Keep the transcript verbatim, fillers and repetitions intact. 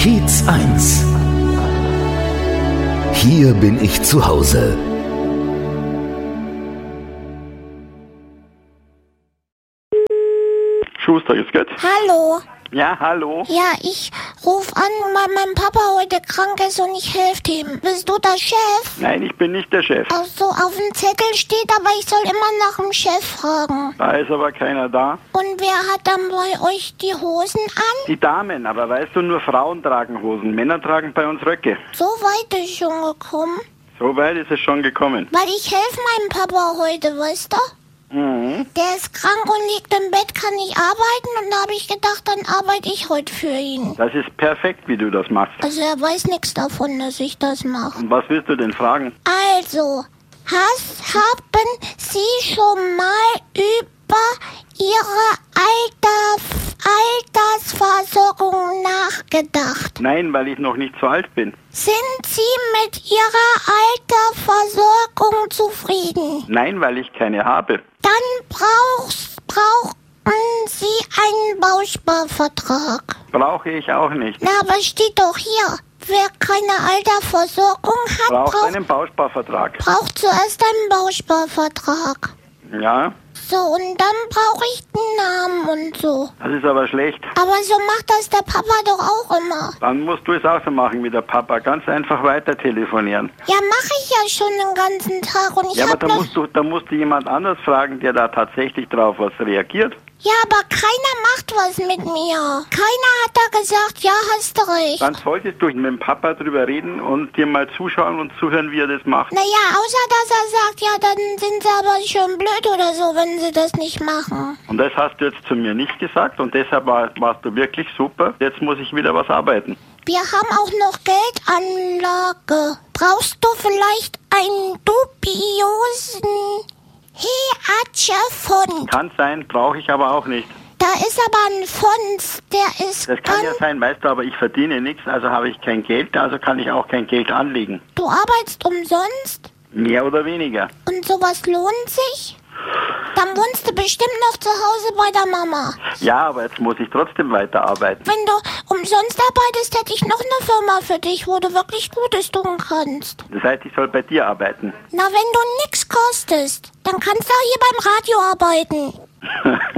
Kiez eins. Hier bin ich zu Hause. Schuster, ist gut? Hallo. Ja, hallo. Ja, ich ruf an, weil mein Papa heute krank ist und ich helfe ihm. Bist du der Chef? Nein, ich bin nicht der Chef. Ach so, auf dem Zettel steht, aber ich soll immer nach dem Chef fragen. Da ist aber keiner da. Und wer hat dann bei euch die Hosen an? Die Damen, aber weißt du, nur Frauen tragen Hosen. Männer tragen bei uns Röcke. So weit ist schon gekommen. So weit ist es schon gekommen. Weil ich helfe meinem Papa heute, weißt du? Mhm. Der ist krank und liegt im Bett, kann nicht arbeiten. Und da habe ich gedacht, dann arbeite ich heute für ihn. Das ist perfekt, wie du das machst. Also er weiß nichts davon, dass ich das mache. Und was willst du denn fragen? Also, has, haben Sie schon mal über Ihre Alter, Altersversorgung nachgedacht? Nein, weil ich noch nicht so alt bin. Sind Sie mit Ihrer Altersversorgung zufrieden? Nein, weil ich keine habe. Dann brauchst, brauchen Sie einen Bausparvertrag. Brauche ich auch nicht. Na, aber steht doch hier. Wer keine Altersversorgung hat, Braucht braucht, einen Bausparvertrag. braucht zuerst einen Bausparvertrag. Ja, So, und dann brauche ich den Namen und so. das ist aber schlecht. Aber so macht das der Papa doch auch immer. Dann musst du es auch so machen wie der Papa. Ganz einfach weiter telefonieren. Ja, mache ich ja schon den ganzen Tag und ich Ja, aber hab da noch... musst du, da musst du jemand anders fragen, der da tatsächlich drauf was reagiert. Ja, aber keiner macht was mit mir. Keiner hat da gesagt, ja, hast du recht. Dann solltest du mit dem Papa drüber reden und dir mal zuschauen und zuhören, wie er das macht. Naja, außer dass er sagt, ja, dann sind sie aber schon blöd oder so, wenn sie das nicht machen. Und das hast du jetzt zu mir nicht gesagt und deshalb war, warst du wirklich super. Jetzt muss ich wieder was arbeiten. Wir haben auch noch Geldanlage. Brauchst du vielleicht einen dubiosen Heatsche-Fond? Kann sein, brauche ich aber auch nicht. Da ist aber ein Fonds, der ist Das kann ja ganz... sein, weißt du, aber ich verdiene nichts, also habe ich kein Geld, also kann ich auch kein Geld anlegen. Du arbeitst umsonst Mehr oder weniger. und sowas lohnt sich? Dann wohnst du bestimmt noch zu Hause bei der Mama. Ja, aber jetzt muss ich trotzdem weiterarbeiten. Wenn du umsonst arbeitest, hätte ich noch eine Firma für dich, wo du wirklich Gutes tun kannst. Das heißt, ich soll bei dir arbeiten. Na, wenn du nix kostest, dann kannst du auch hier beim Radio arbeiten.